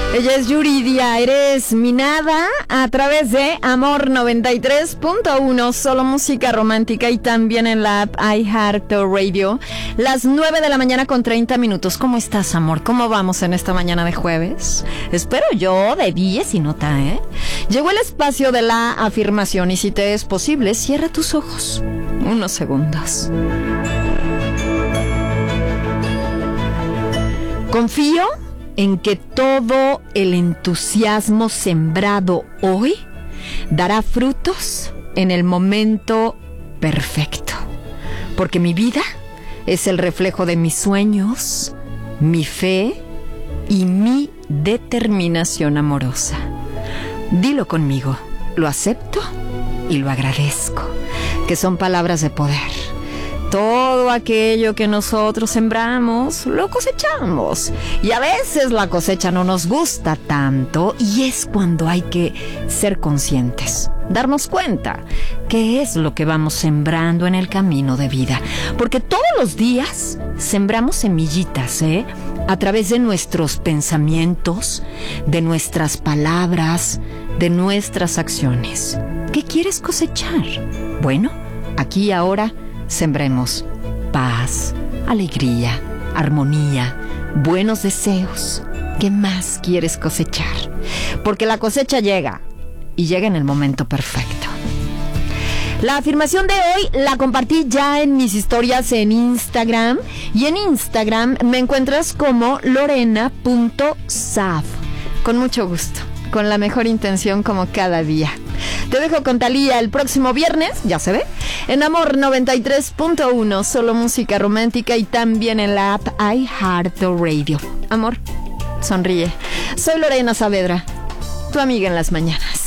Ella es Yuridia, eres mi nada, a través de Amor 93.1, solo música romántica, y también en la app iHeartRadio. Las 9 de la mañana con 30 minutos. ¿Cómo estás, amor? ¿Cómo vamos en esta mañana de jueves? Espero yo de 10 y nota, ¿eh? Llegó el espacio de la afirmación y, si te es posible, cierra tus ojos unos segundos. Confío en que todo el entusiasmo sembrado hoy dará frutos en el momento perfecto, porque mi vida es el reflejo de mis sueños, mi fe y mi determinación amorosa. Dilo conmigo, lo acepto y lo agradezco, que son palabras de poder. Todo aquello que nosotros sembramos, lo cosechamos. Y a veces la cosecha no nos gusta tanto, y es cuando hay que ser conscientes, darnos cuenta qué es lo que vamos sembrando en el camino de vida. Porque todos los días sembramos semillitas, a través de nuestros pensamientos, de nuestras palabras, de nuestras acciones. ¿Qué quieres cosechar? Bueno, aquí y ahora sembremos paz, alegría, armonía, buenos deseos. ¿Qué más quieres cosechar? Porque la cosecha llega, y llega en el momento perfecto. La afirmación de hoy la compartí ya en mis historias en Instagram, y en Instagram me encuentras como lorena.saf. Con mucho gusto, con la mejor intención, como cada día. Te dejo con Thalía el próximo viernes, ya se ve, en Amor 93.1, solo música romántica, y también en la app iHeartRadio. Amor, sonríe. Soy Lorena Saavedra, tu amiga en las mañanas.